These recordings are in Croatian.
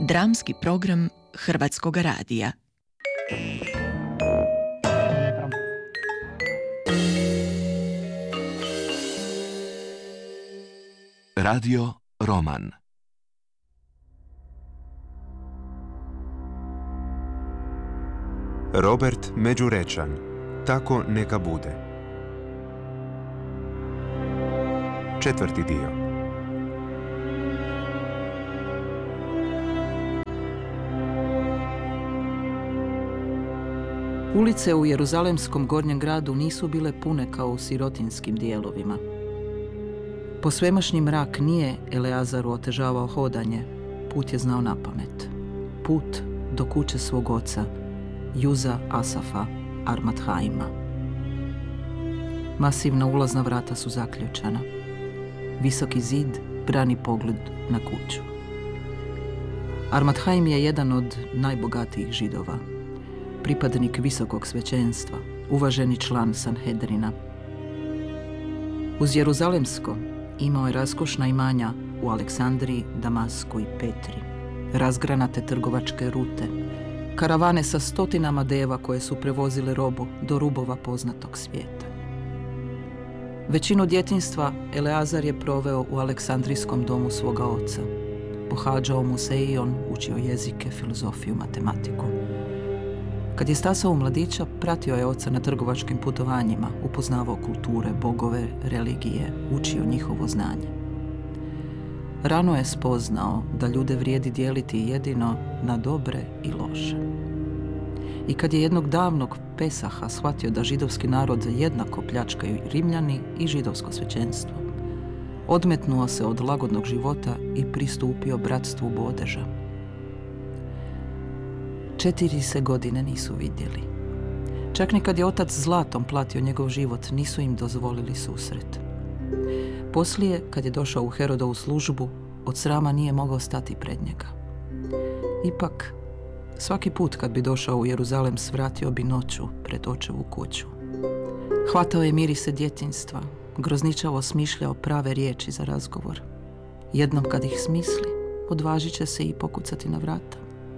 Dramski program Hrvatskog radija. Radio Roman. Robert Međurečan. Tako neka bude. 4. dio. Ulice u Jeruzalemskom gornjem gradu nisu bile pune kao u sirotinskim dijelovima. Po svemašnji mrak nije Eleazaru otežavao hodanje, put je znao napamet. Put do kuće svog oca, Juza Asafa Armathaima. Masivna ulazna vrata su zaključana. Visoki zid brani pogled na kuću. Armathaim je jedan od najbogatijih Židova. Pripadnik visokog svećenstva, uvaženi član Sanhedrina. Uz Jeruzalemsko imao je raskošna imanja u Aleksandriji, Damasku i Petri, razgranate trgovačke rute, karavane sa stotinama deva koje su prevozile robu do rubova poznatog svijeta. Većinu djetinjstva Eleazar je proveo u Aleksandrijskom domu svoga oca. Pohađao Museion, učio jezike, filozofiju, matematiku. Kad je stasao u mladića, pratio je oca na trgovačkim putovanjima, upoznavao kulture, bogove, religije, učio njihovo znanje. Rano je spoznao da ljude vrijedi dijeliti jedino na dobre i loše. I kad je jednog davnog Pesaha shvatio da židovski narod jednako pljačkaju Rimljani i židovsko svećenstvo, odmetnuo se od lagodnog života i pristupio bratstvu bodeža. 4 se godine nisu vidjeli. Čak ni kad je otac zlatom platio njegov život, nisu im dozvolili susret. Poslije, kad je došao u Herodovu službu, od srama nije mogao stati pred njega. Ipak, svaki put kad bi došao u Jeruzalem, svratio bi noću pred očevu kuću. Hvatao je mirise djetinjstva, grozničavo smišljao prave riječi za razgovor. Jednom kad ih smisli, odvažit će se i pokucati na vrata.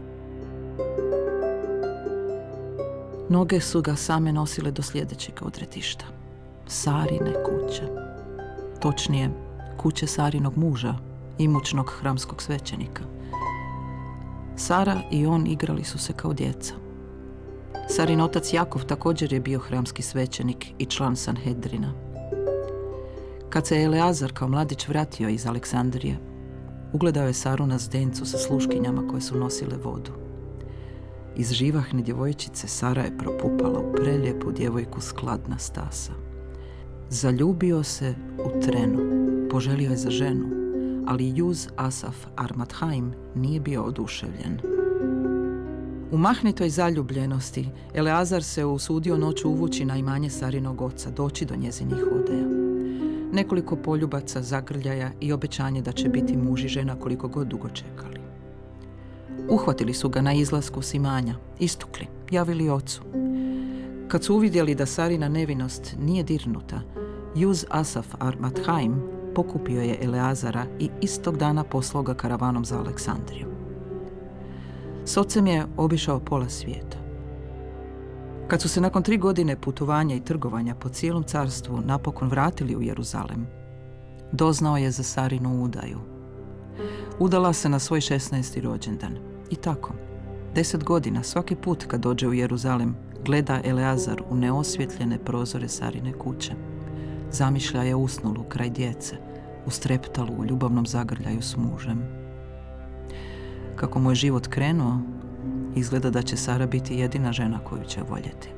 Noge su ga same nosile do sljedećeg odretišta. Sarine kuće. Točnije, kuće Sarinog muža, imućnog hramskog svećenika. Sara i on igrali su se kao djeca. Sarin otac Jakov također je bio hramski svećenik i član Sanhedrina. Kad se Eleazar kao mladić vratio iz Aleksandrije, ugledao je Saru na zdencu sa sluškinjama koje su nosile vodu. Iz živahne djevojčice Sara je propupala u prelijepu djevojku skladna stasa. Zaljubio se u trenu, poželio je za ženu, ali Juz Asaf Armathaim nije bio oduševljen. U mahnitoj zaljubljenosti Eleazar se usudio noću uvući na imanje Sarinog oca, doći do njezinih odeja. Nekoliko poljubaca, zagrljaja i obećanje da će biti muž i žena koliko god dugo čekali. Uhvatili su ga na izlasku s imanja, istukli, javili ocu. Kad su uvidjeli da Sarina nevinost nije dirnuta, Juz Asaf Armathaim pokupio je Eleazara i istog dana poslao ga karavanom za Aleksandriju. S ocem je obišao pola svijeta. Kad su se nakon 3 godine putovanja i trgovanja po cijelom carstvu napokon vratili u Jeruzalem, doznao je za Sarinu udaju. Udala se na svoj 16. rođendan. I tako, 10 godina svaki put kad dođe u Jeruzalem, gleda Eleazar u neosvjetljene prozore Sarine kuće. Zamišlja je usnulu kraj djece, u streptalu u ljubavnom zagrljaju s mužem. Kako mu je život krenuo, izgleda da će Sara biti jedina žena koju će voljeti.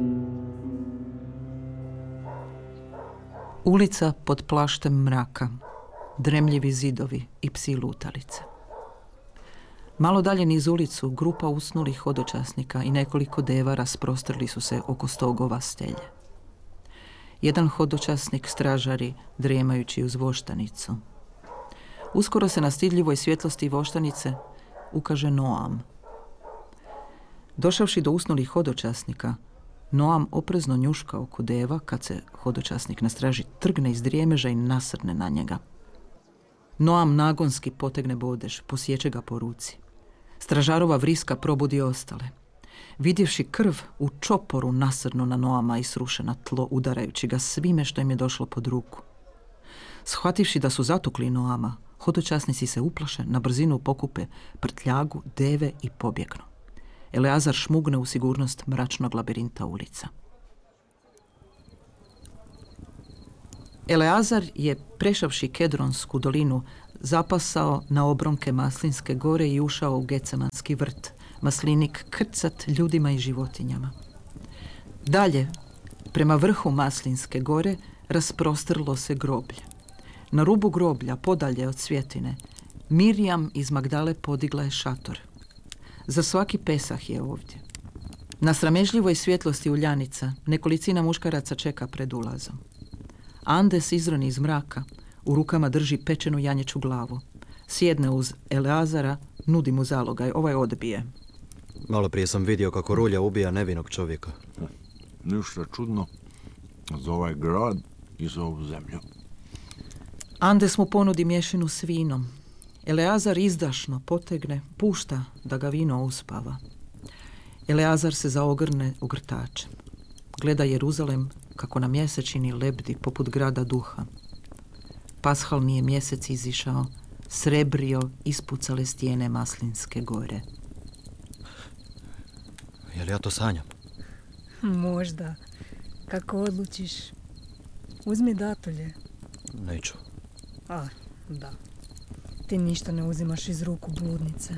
Ulica pod plaštem mraka, dremljivi zidovi i psi lutalice. Malo dalje niz ulicu grupa usnulih hodočasnika i nekoliko deva rasprostrli su se oko stogova stelje. Jedan hodočasnik stražari dremajući uz voštanicu. Uskoro se na stidljivoj svjetlosti voštanice ukaže Noam. Došavši do usnulih hodočasnika, Noam oprezno njuška oko deva kad se hodočasnik na straži trgne iz drijemeža i nasrne na njega. Noam nagonski potegne bodež, posječe ga po ruci. Stražarova vriska probudi ostale. Vidjevši krv u čoporu nasrnu na Noama i sruše na tlo, udarajući ga svime što im je došlo pod ruku. Shvativši da su zatukli Noama, hodočasnici se uplaše, na brzinu pokupe prtljagu, deve i pobjegnu. Eleazar šmugne u sigurnost mračnog labirinta ulica. Eleazar je, prešavši Kedronsku dolinu, zapasao na obronke Maslinske gore i ušao u Gecemanski vrt, maslinik krcat ljudima i životinjama. Dalje, prema vrhu Maslinske gore, rasprostrlo se groblje. Na rubu groblja, podalje od svjetine, Mirjam iz Magdale podigla je šator. Za svaki Pesah je ovdje. Na sramežljivoj svjetlosti uljanica nekolicina muškaraca čeka pred ulazom. Andes izroni iz mraka, u rukama drži pečenu janječu glavu. Sjedne uz Eleazara, nudi mu zalogaj, ovaj odbije. Malo prije sam vidio kako rulja ubija nevinog čovjeka. Ništa čudno za ovaj grad i za ovu zemlju. Andes mu ponudi mješinu s vinom. Eleazar izdašno potegne, pušta da ga vino uspava. Eleazar se zaogrne u grtače. Gleda Jeruzalem kako na mjesečini lebdi poput grada duha. Pashalni je mjesec izišao, srebrio ispucale stijene Maslinske gore. Je li ja to sanjam? Možda. Kako odlučiš. Uzmi datulje. Neću. A, da. Ti ništa ne uzimaš iz ruku bludnice.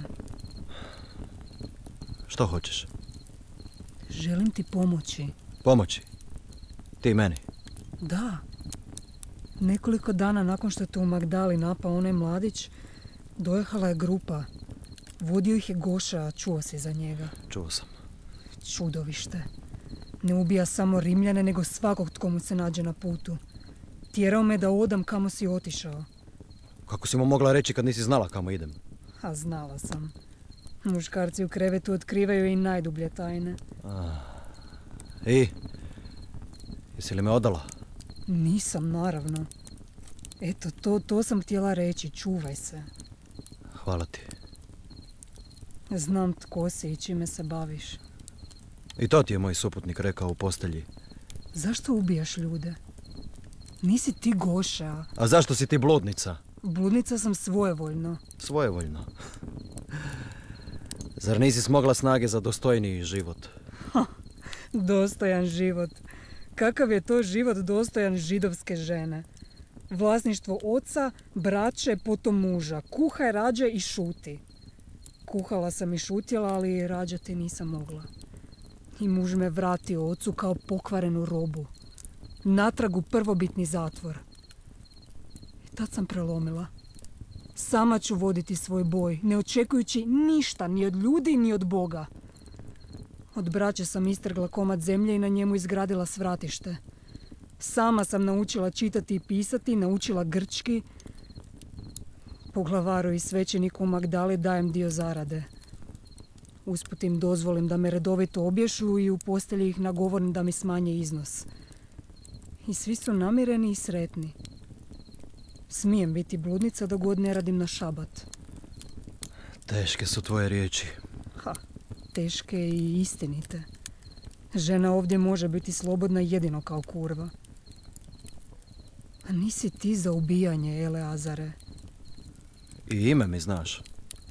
Što hoćeš? Želim ti pomoći. Pomoći? Ti meni? Da. Nekoliko dana nakon što te u Magdali napao onaj mladić, dojehala je grupa. Vodio ih je Goša, a čuo si za njega. Čuo sam. Čudovište. Ne ubija samo Rimljane, nego svakog tko mu se nađe na putu. Tjerao me da odam kamo si otišao. Kako si mu mogla reći kad nisi znala kamo idem? A znala sam. Muškarci u krevetu otkrivaju i najdublje tajne. I? Jesi li me odala? Nisam, naravno. Eto, to sam htjela reći. Čuvaj se. Hvala ti. Znam tko si i čime se baviš. I to ti je moj suputnik rekao u postelji. Zašto ubijaš ljude? Nisi ti Goša. A zašto si ti bludnica? Bludnica sam svojevoljno. Svojevoljno? Zar nisi smogla snage za dostojniji život? Dostojan život. Kakav je to život dostojan židovske žene? Vlasništvo oca, braće, potom muža. Kuhaj, rađaj i šuti. Kuhala sam i šutjela, ali rađati nisam mogla. I muž me vratio ocu kao pokvarenu robu. Natrag u prvobitni zatvor. I tad sam prelomila. Sama ću voditi svoj boj, ne očekujući ništa, ni od ljudi, ni od Boga. Od braće sam istrgla komad zemlje i na njemu izgradila svratište. Sama sam naučila čitati i pisati, naučila grčki. Poglavaru i svećeniku u Magdali dajem dio zarade. Usput im dozvolim da me redovito obješu i u postelji ih nagovorim da mi smanje iznos. I svi su namireni i sretni. Smijem biti bludnica dok god ne radim na šabat. Teške su tvoje riječi. Teške i istinite. Žena ovdje može biti slobodna jedino kao kurva. A nisi ti za ubijanje, Eleazare? I ime mi znaš.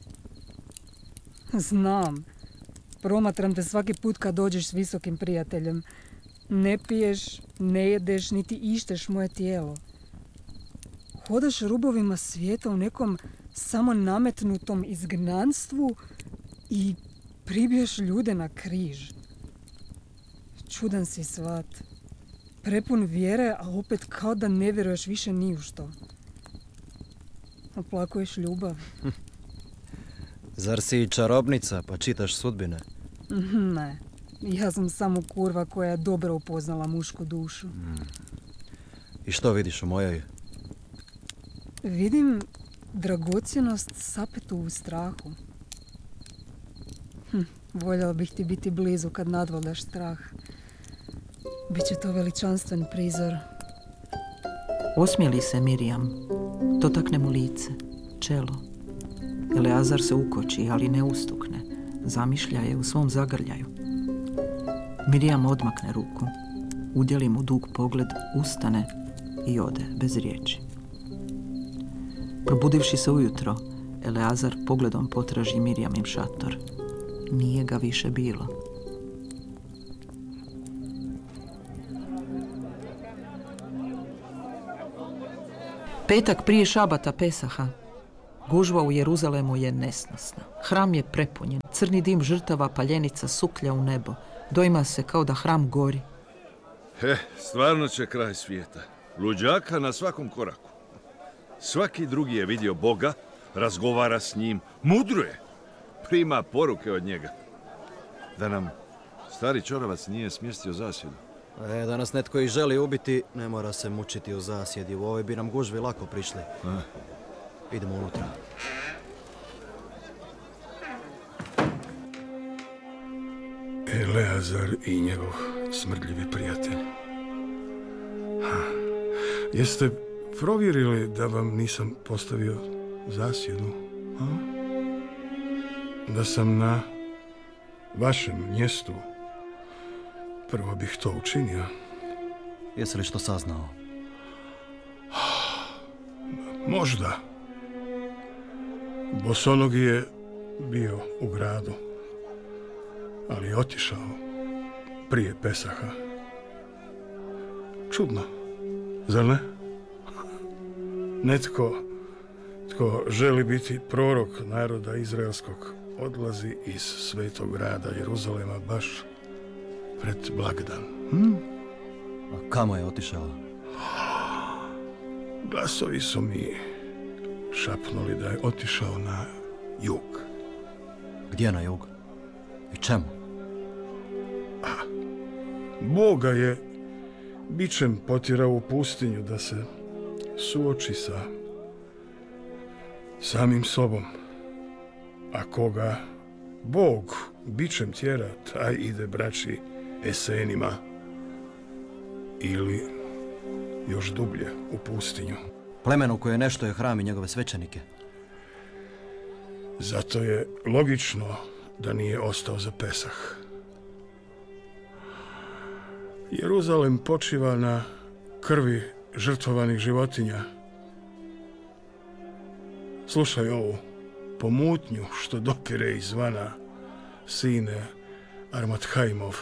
Znam. Promatram te svaki put kad dođeš s visokim prijateljem. Ne piješ, ne jedeš, niti išteš moje tijelo. Hodaš rubovima svijeta u nekom samo nametnutom izgnanstvu i pribiješ ljude na križ. Čudan si svat. Prepun vjere, a opet kao da ne vjeruješ više ni u što. Oplakuješ ljubav. Zar si čarobnica pa čitaš sudbine? Ne, ja sam samo kurva koja je dobro upoznala mušku dušu. I što vidiš u mojoj? Vidim dragocjenost sapetu u strahu. Voljela bih ti biti blizu kad nadvladaš strah. Biće to veličanstven prizor. Osmijeli se Mirjam, dotakne mu lice, čelo. Eleazar se ukoči, ali ne ustukne. Zamišlja je u svom zagrljaju. Mirijam odmakne ruku, udjeli mu dug pogled, ustane i ode bez riječi. Probudivši se ujutro, Eleazar pogledom potraži Mirjamim šator. Nije ga više bilo. Petak prije šabata Pesaha. Gužva u Jeruzalemu je nesnosna. Hram je prepunjen. Crni dim žrtava paljenica suklja u nebo. Doima se kao da hram gori. Stvarno će kraj svijeta. Luđaka na svakom koraku. Svaki drugi je vidio Boga, razgovara s njim, mudruje, prima poruke od njega. Da nam stari čoravac nije smjestio zasjedu. Da nas netko i želi ubiti, ne mora se mučiti u zasjedi. U ovoj bi nam gužvi lako prišli. Idemo unutra. Eleazar i njegov smrdljivi prijatelj. Jeste provjerili da vam nisam postavio zasjedu? Da sam na vašem mjestu, prvo bih to učinio. Jesi li što saznao? Možda. Bosonogi je bio u gradu, ali je otišao prije Pesaha. Čudno, zar ne? Netko tko želi biti prorok naroda izraelskog odlazi iz svetog grada Jeruzalema baš pred blagdan. A kamo je otišao? Glasovi su mi šapnuli da je otišao na jug. Gdje na jug? I čemu? Boga je bičem potjerao u pustinju da se suoči sa samim sobom. A koga Bog bičem tjera, taj ide braći Esenima ili još dublje u pustinju. Plemenu koje nešto je hram i njegove svećenike. Zato je logično da nije ostao za Pesah. Jeruzalem počiva na krvi žrtvovanih životinja. Slušaj ovu pomutnju što dopire izvana, sine Armathaimov.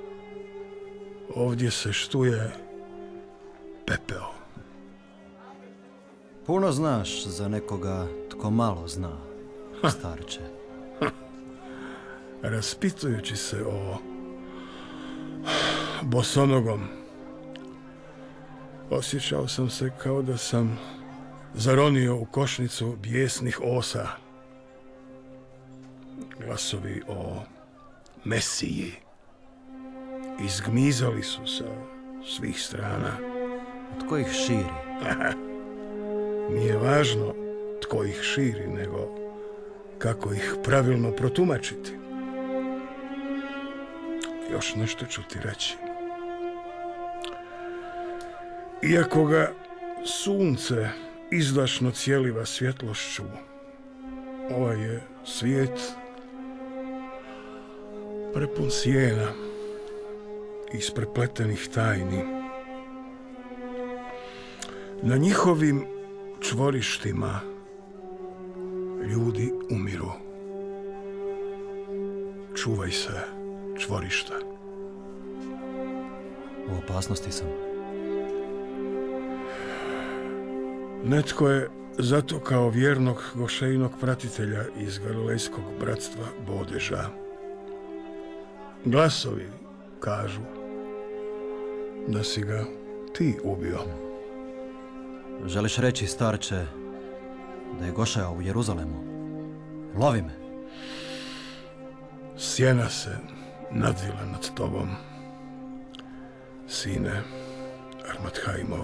Ovdje se štuje pepeo. Puno znaš za nekoga tko malo zna, starče. Raspitujući se o bosonogom, osjećao sam se kao da sam zaronio u košnicu bijesnih osa. Glasovi o Mesiji izgmizali su sa svih strana. Tko ih širi? Nije važno tko ih širi, nego kako ih pravilno protumačiti. Još nešto ću ti reći. Iako ga sunce izdašno cijeliva svjetlošću, ovaj je svijet prepun sjena isprepletenih tajni. Na njihovim čvorištima ljudi umiru. Čuvaj se čvorišta. U opasnosti sam. Netko je zato kao vjernog Gošejnog pratitelja iz Galilejskog bratstva Bodeža. Glasovi kažu da si ga ti ubio. Želiš reći, starče, da je Gošeja u Jeruzalemu? Lovi me. Sjena se nadvila nad tobom, sine Armathaimov.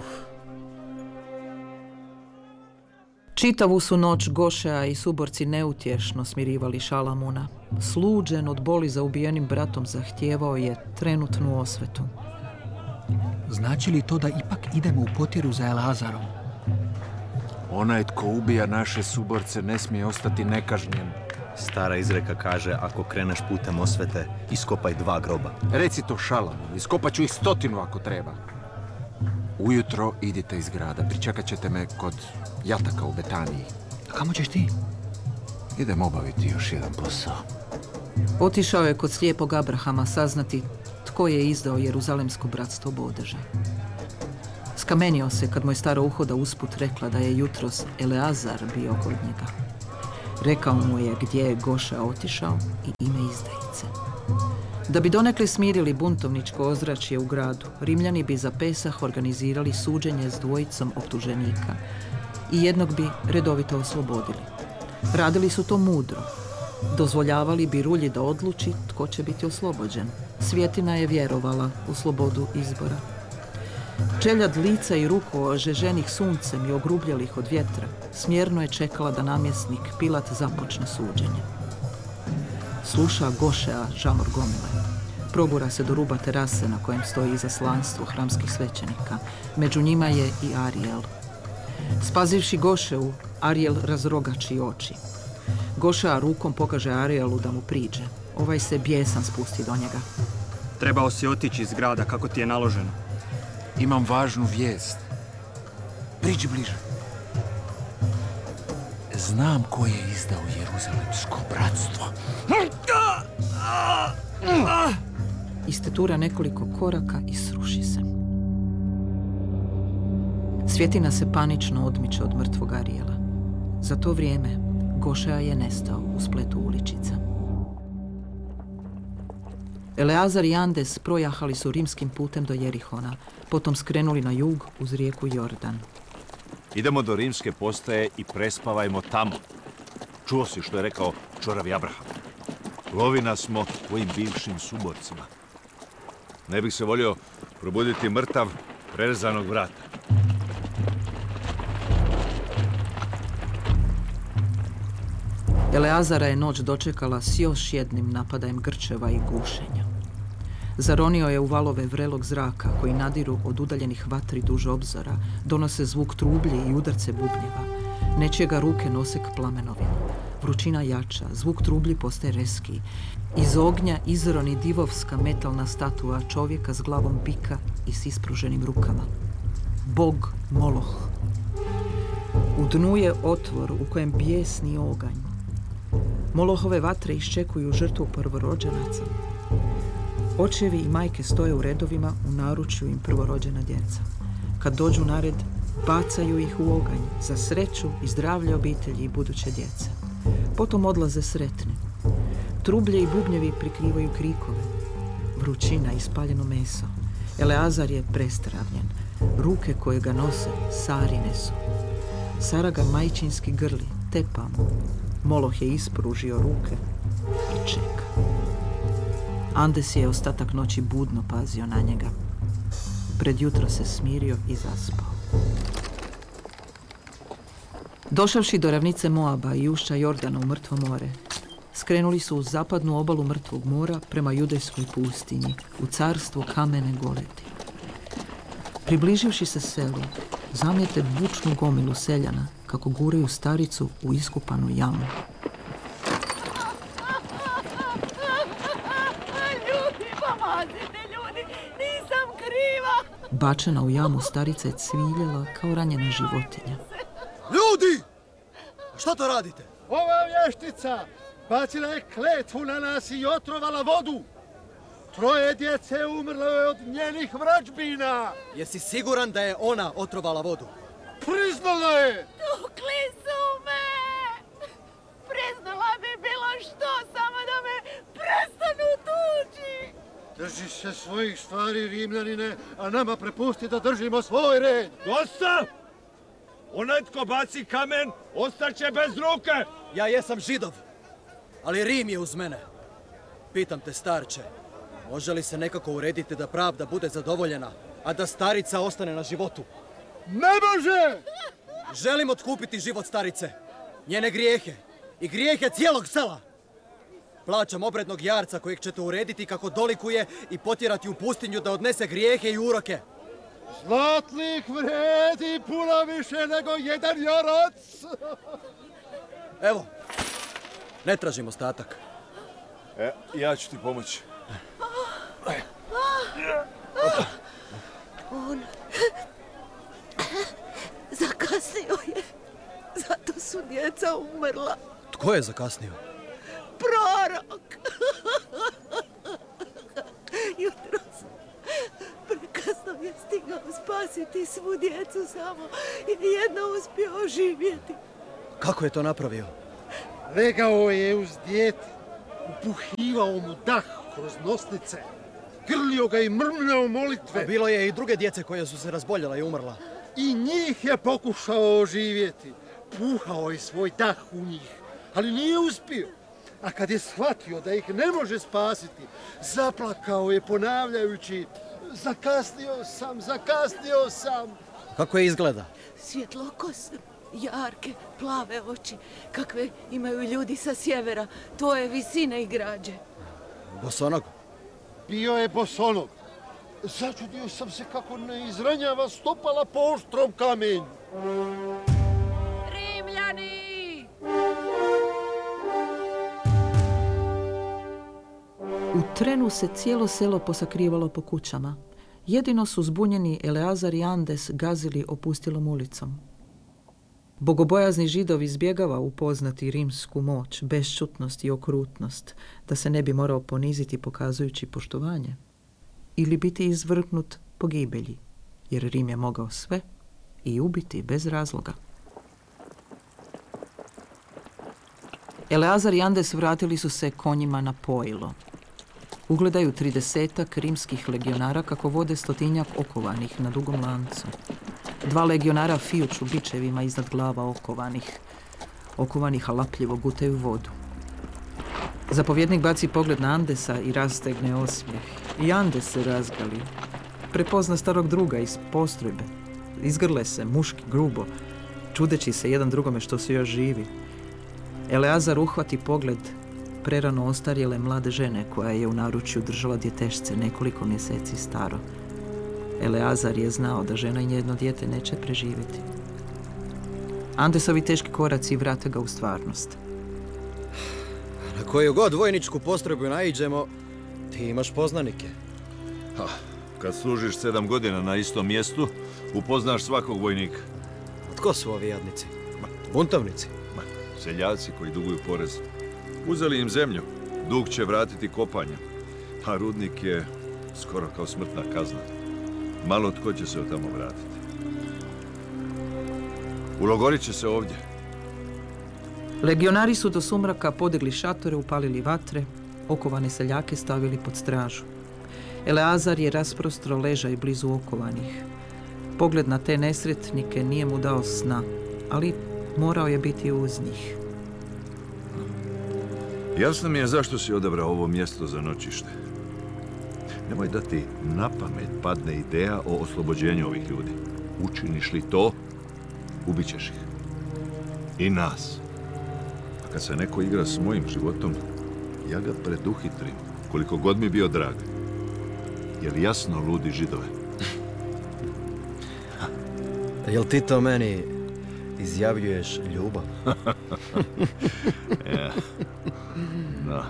Čitavu su noć Gošeja i suborci neutješno smirivali Šalamuna. Sluđen od boli za ubijenim bratom zahtijevao je trenutnu osvetu. Znači li to da ipak idemo u potjeru za Eleazarom? Onaj tko ubija naše suborce ne smije ostati nekažnjen. Stara izreka kaže, ako kreneš putem osvete, iskopaj 2 groba. Reci to Šalamu, iskopat ću ih 100 ako treba. Ujutro idite iz grada, pričekat ćete me kod jataka u Betaniji. A kamo ćeš ti? Idem obaviti još jedan posao. Otišao je kod slijepog Abrahama saznati tko je izdao Jeruzalemsko bratstvo Bodeža. Skamenio se kad mu je stara uhoda usput rekla da je jutros Eleazar bio kod njega. Rekao mu je gdje je Goša otišao i ime izdajice. Da bi donekle smirili buntovničko ozračje u gradu, Rimljani bi za Pesah organizirali suđenje s 2 optuženika i jednog bi redovito oslobodili. Radili su to mudro. Dozvoljavali bi Rulji da odluči tko će biti oslobođen. Svjetina je vjerovala u slobodu izbora. Čeljad lica i ruku ožeženih suncem i ogrubljelih od vjetra smjerno je čekala da namjesnik Pilat započne suđenje. Sluša Gošea žamor gomile. Progura se do ruba terase na kojem stoji izaslanstvo hramskih svećenika. Među njima je i Arijel. Spazivši Gošeu, Arijel razrogači oči. Gošea rukom pokaže Arijelu da mu priđe. Ovaj se bijesan spusti do njega. Trebao si otići iz grada kako ti je naloženo. Imam važnu vijest. Priđi bliže. Znam ko je izdao Jeruzalemsko bratstvo. Istetura nekoliko koraka i sruši se. Svjetina se panično odmiče od mrtvog Arijela. Za to vrijeme Gošea je nestao u spletu uličica. Eleazar i Andes projahali su rimskim putem do Jerihona, potom skrenuli na jug uz rijeku Jordan. Idemo do rimske postaje i prespavajmo tamo. Čuo si što je rekao čoravi Abraham. Lovi nas smo tvojim bivšim suborcima. Ne bih se volio probuditi mrtav prerezanog vrata. Eleazara je noć dočekala s još jednim napadajem grčeva i gušenja. Zaronio je u valove vrelog zraka koji nadiru od udaljenih vatri duž obzora, donose zvuk trublji i udarce bubnjeva. Nečijega ruke nose k plamenovima. Vrućina jača, zvuk trublji postaje reskiji. Iz ognja izroni divovska metalna statua čovjeka s glavom bika i s ispruženim rukama. Bog Moloh. U dnu je otvor u kojem bijesni oganj. Molohove vatre iščekuju žrtvu prvorođenaca. Očevi i majke stoje u redovima, u naručju im prvorođena djeca. Kad dođu na red, bacaju ih u oganj za sreću i zdravlje obitelji i buduće djece. Potom odlaze sretni. Trublje i bubnjevi prikrivaju krikove. Vrućina i spaljeno meso. Eleazar je prestravljen. Ruke koje ga nose Sarine su. Sara ga majčinski grli, tepa mu. Moloh je ispružio ruke i čeka. Andes je ostatak noći budno pazio na njega. Pred jutro se smirio i zaspao. Došavši do ravnice Moaba i ušća Jordana u Mrtvo more, skrenuli su uz zapadnu obalu Mrtvog mora prema Judejskoj pustinji, u carstvo kamene goleti. Približivši se selu, zamijete bučnu gomilu seljana kako guraju staricu u iskupanu jamu. Ljudi, pomazite, ljudi, nisam kriva. Bačena u jamu, starica je cviljela kao ranjena životinja. Ljudi! Šta to radite? Ova vještica bacila je kletvu na nas i otrovala vodu. 3 djece umrlo je od njenih vražbina. Jesi siguran da je ona otrovala vodu? Priznala je! Tukli su me! Priznala bi bilo što, samo da me prestanu tući! Drži se svojih stvari, Rimljanine, a nama prepusti da držimo svoj red. Dosta! Onaj tko baci kamen, ostaće bez ruke! Ja jesam Židov, ali Rim je uz mene. Pitam te, starče, može li se nekako urediti da pravda bude zadovoljena, a da starica ostane na životu? Ne može! Želim otkupiti život starice, njene grijehe i grijehe cijelog sela. Plaćam obrednog jarca kojeg ćete urediti kako dolikuje i potjerati u pustinju da odnese grijehe i uroke. Zlatnik vredi puno više nego jedan jarac. Evo, ne tražim ostatak. Ja ću ti pomoći. On zakasnio je. Zato su djeca umrla. Tko je zakasnio? Prorok! Jutros prekasno je stigao spasiti svu djecu, samo je jedno uspio oživjeti. Kako je to napravio? Legao je uz dijete, upuhivao mu dah kroz nosnice, grlio ga i mrmljao molitve. A bilo je i druge djece koje su se razboljela i umrla. I njih je pokušao oživjeti. Puhao je svoj dah u njih, ali nije uspio. A kad je shvatio da ih ne može spasiti, zaplakao je ponavljajući: zakasnio sam. Kako je izgleda? Svjetlokos, jarke, plave oči, kakve imaju ljudi sa sjevera, tvoje visine i građe. Bosonog? Bio je bosonog. Začudio sam se kako ne izranjava stopala po oštrom kamenju. Rimljani! U trenu se cijelo selo posakrivalo po kućama. Jedino su zbunjeni Eleazar i Andes gazili opustilom ulicom. Bogobojazni Židov izbjegava upoznati rimsku moć, bešćutnost i okrutnost, da se ne bi morao poniziti pokazujući poštovanje ili biti izvrgnut pogibelji, jer Rim je mogao sve i ubiti bez razloga. Eleazar i Andes vratili su se konjima na pojilo. Ugledaju 30 rimskih legionara kako vode 100 okovanih na dugom lancu. 2 legionara fijuču bičevima iznad glava okovanih alapljivo gutaju vodu. Zapovjednik baci pogled na Andesa i rastegne osmijeh. I Andes se razgali. Prepozna starog druga iz postrojbe. Izgrle se, muški, grubo, čudeći se jedan drugome što su još živi. Eleazar uhvati pogled prerano ostarjele mlade žene koja je u naručju držala djetešce nekoliko mjeseci staro. Eleazar je znao da žena i njeno dijete neće preživjeti. Andesovi teški koraci vrate ga u stvarnost. Na koju god vojničku postrojbu naiđemo, ti imaš poznanike. Kad služiš 7 godina na istom mjestu, upoznaš svakog vojnika. Tko su ovi jadnici? Buntovnici? Seljaci koji duguju porez. Uzeli im zemlju, dug će vratiti kopanjem, a rudnik je skoro kao smrtna kazna. Malo tko će se od tamo vratiti. Ulogorit će se ovdje. Legionari su do sumraka podigli šatore, upalili vatre, okovane seljake stavili pod stražu. Eleazar je rasprostro ležaj blizu okovanih. Pogled na te nesretnike nije mu dao sna, ali morao je biti uz njih. Jasno mi je zašto si odabrao ovo mjesto za noćište. Nemoj da ti na pamet padne ideja o oslobođenju ovih ljudi. Učiniš li to, ubit ćeš ih. I nas. A kad se neko igra s mojim životom, ja ga preduhitrim, koliko god mi bio drag. Jel jasno, ludi Židove? Jel ti to meni izjavljuješ ljubav? Ja. Da.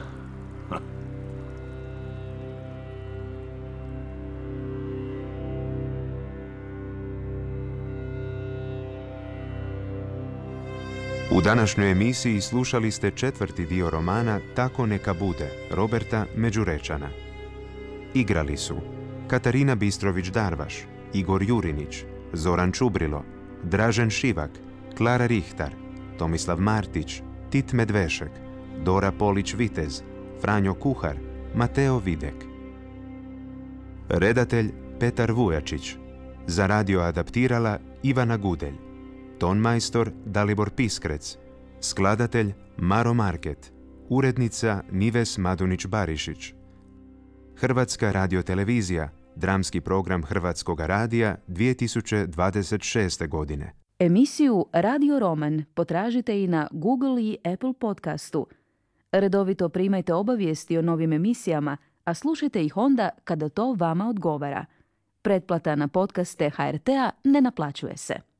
U današnjoj emisiji slušali ste 4. dio romana Tako neka bude, Roberta Međurečana. Igrali su Katarina Bistrović-Darvaš, Igor Jurinić, Zoran Čubrilo, Dražen Šivak, Klara Rihtar, Tomislav Martić, Tit Medvešek, Dora Polić-Vitez, Franjo Kuhar, Mateo Videk. Redatelj Petar Vujačić. Za radio adaptirala Ivana Gudelj. Tonmajstor Dalibor Piskrec. Skladatelj Maro Market. Urednica Nives Madunić-Barišić. Hrvatska radiotelevizija, dramski program Hrvatskog radija 2026. godine. Emisiju Radio Roman potražite i na Google i Apple podcastu. Redovito primajte obavijesti o novim emisijama, a slušajte ih onda kada to vama odgovara. Pretplata na podcaste HRT-a ne naplaćuje se.